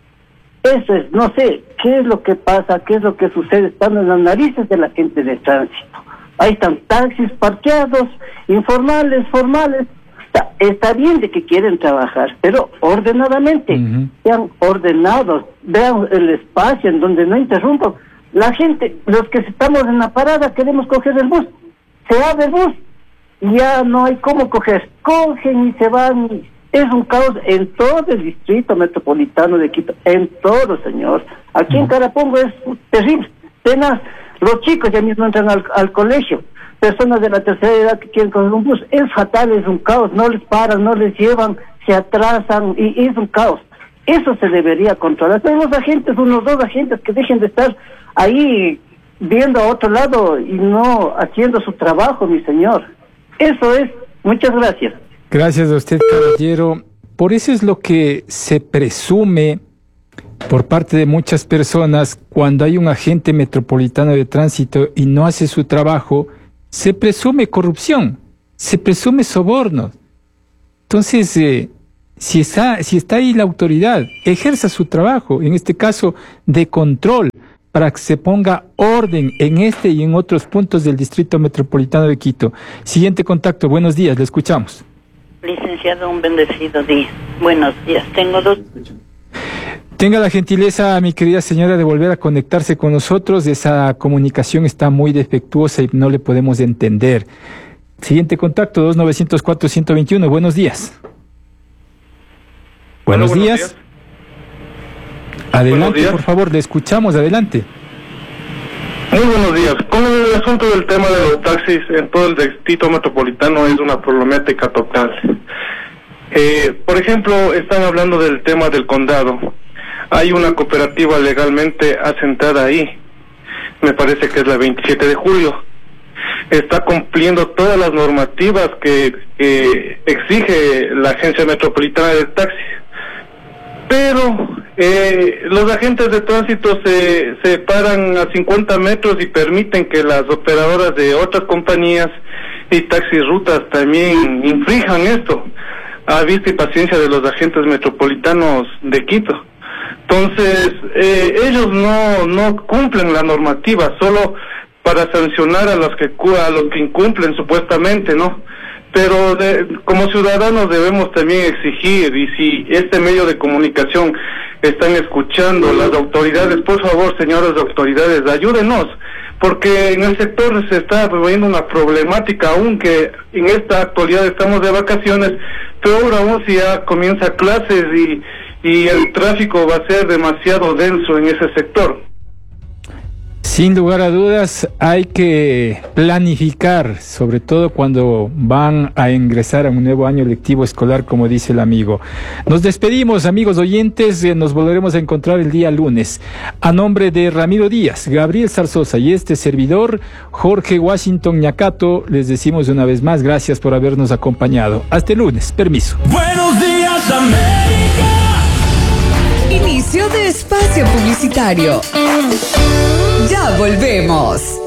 Eso es, no sé, qué es lo que pasa, qué es lo que sucede, están en las narices de la gente de tránsito. Ahí están taxis parqueados, informales, formales. Está bien de que quieren trabajar, pero ordenadamente, sean ordenados, vean el espacio en donde no interrumpan. La gente, los que estamos en la parada, queremos coger el bus. Se abre el bus, ya no hay cómo coger. Cogen y se van. Es un caos en todo el distrito metropolitano de Quito, en todo, señor. Aquí en Carapungo es terrible. Apenas los chicos ya mismo entran al colegio. Personas de la tercera edad que quieren coger un bus. Es fatal, es un caos. No les paran, no les llevan. se atrasan y es un caos. Eso se debería controlar. Pero los agentes, unos 2 agentes que dejen de estar ahí viendo a otro lado y no haciendo su trabajo, mi señor. Eso es. Muchas gracias. Gracias a usted, caballero. Por eso es lo que se presume por parte de muchas personas cuando hay un agente metropolitano de tránsito y no hace su trabajo, se presume corrupción, se presume sobornos. Entonces, si está ahí la autoridad, ejerza su trabajo, en este caso de control, para que se ponga orden en este y en otros puntos del Distrito Metropolitano de Quito. Siguiente contacto, buenos días, le escuchamos. Licenciado, un bendecido día. Buenos días, tengo 2... Tenga la gentileza, mi querida señora, de volver a conectarse con nosotros. Esa comunicación está muy defectuosa y no le podemos entender. Siguiente contacto, 2904-121. Buenos días. Buenos días. Adelante, buenos días. Por favor, le escuchamos. Adelante. Muy buenos días. Con el asunto del tema de los taxis en todo el distrito metropolitano es una problemática total. Por ejemplo, están hablando del tema del condado. Hay una cooperativa legalmente asentada ahí. Me parece que es la 27 de julio. Está cumpliendo todas las normativas que exige la Agencia Metropolitana de Taxis. Pero los agentes de tránsito se paran a 50 metros y permiten que las operadoras de otras compañías y taxis rutas también infrinjan esto, a vista y paciencia de los agentes metropolitanos de Quito. Entonces, ellos no cumplen la normativa, solo para sancionar a los que incumplen supuestamente, ¿no? Pero como ciudadanos debemos también exigir, y si este medio de comunicación están escuchando, las autoridades, por favor, señoras autoridades, ayúdenos, porque en el sector se está viviendo una problemática, aunque en esta actualidad estamos de vacaciones, peor aún si ya comienza clases y el tráfico va a ser demasiado denso en ese sector. Sin lugar a dudas, hay que planificar, sobre todo cuando van a ingresar a un nuevo año lectivo escolar, como dice el amigo. Nos despedimos, amigos oyentes, nos volveremos a encontrar el día lunes. A nombre de Ramiro Díaz, Gabriel Zarzosa y este servidor, Jorge Washington Ñacato, les decimos una vez más, gracias por habernos acompañado. Hasta el lunes, permiso. Buenos días, América. Inicio de espacio publicitario. Ya volvemos.